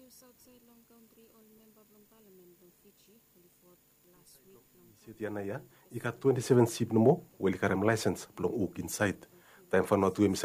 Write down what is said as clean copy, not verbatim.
Setiana ya ika 27 sip no mo weli karam license belum uk inside time for not to